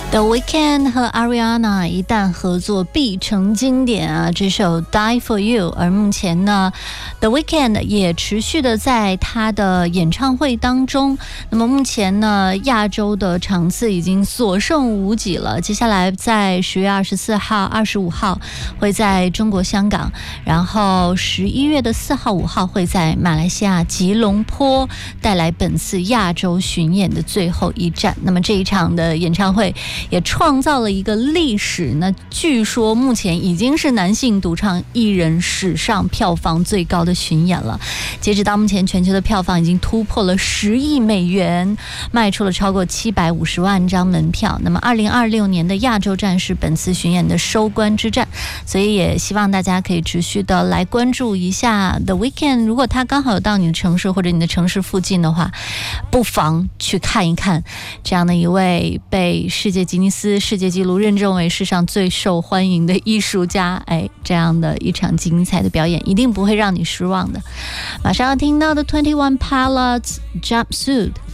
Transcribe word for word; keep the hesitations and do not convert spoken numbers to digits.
The Weeknd 和 Ariana 一旦合作必成经典啊，这首 Die For You。 而目前呢 The Weeknd 也持续的在他的演唱会当中，那么目前呢亚洲的场次已经所剩无几了，接下来在十月二十四号、二十五号会在中国香港，然后十一月的四号、五号会在马来西亚吉隆坡带来本次亚洲巡演的最后一站。那么这一场的演唱会也创造了一个历史，那据说目前已经是男性独唱艺人史上票房最高的巡演了。截止到目前，全球的票房已经突破了十亿美元，卖出了超过七百五十万张门票。那么二零二六年的亚洲站是本次巡演的收官之战，所以也希望大家可以持续的来关注一下 The Weeknd。 如果他刚好有到你的城市或者你的城市附近的话，不妨去看一看这样的一位被世界吉尼斯世界纪录认证为世上最受欢迎的艺术家，哎，这样的一场精彩的表演一定不会让你失望的。马上要听到的 Twenty One Pilots Jumpsuit。